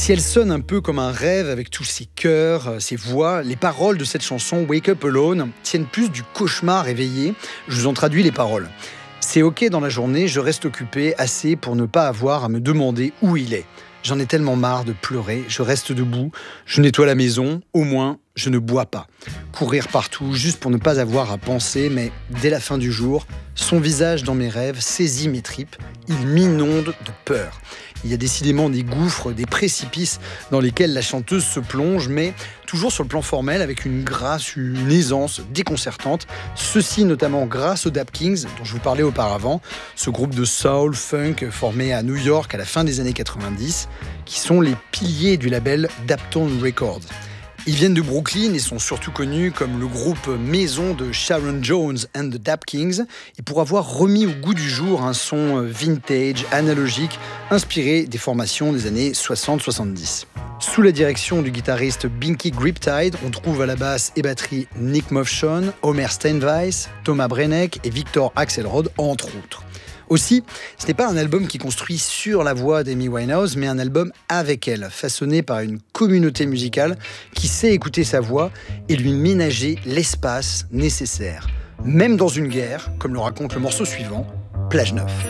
Si elle sonne un peu comme un rêve avec tous ses chœurs, ses voix, les paroles de cette chanson Wake Up Alone tiennent plus du cauchemar éveillé. Je vous en traduis les paroles. C'est ok dans la journée, je reste occupé assez pour ne pas avoir à me demander où il est. J'en ai tellement marre de pleurer, je reste debout, je nettoie la maison, au moins je ne bois pas. Courir partout juste pour ne pas avoir à penser, mais dès la fin du jour, son visage dans mes rêves saisit mes tripes, il m'inonde de peur. Il y a décidément des gouffres, des précipices dans lesquels la chanteuse se plonge, mais toujours sur le plan formel, avec une grâce, une aisance déconcertante. Ceci notamment grâce aux Dap Kings, dont je vous parlais auparavant, ce groupe de soul, funk formé à New York à la fin des années 90, qui sont les piliers du label Daptone Records. Ils viennent de Brooklyn et sont surtout connus comme le groupe maison de Sharon Jones and the Dap Kings, et pour avoir remis au goût du jour un son vintage, analogique, inspiré des formations des années 60-70. Sous la direction du guitariste Binky Griptide, on trouve à la basse et batterie Nick Mofshon, Homer Steinweiss, Thomas Brenneck et Victor Axelrod, entre autres. Aussi, ce n'est pas un album qui construit sur la voix d'Amy Winehouse, mais un album avec elle, façonné par une communauté musicale qui sait écouter sa voix et lui ménager l'espace nécessaire. Même dans une guerre, comme le raconte le morceau suivant, Plage Neuf.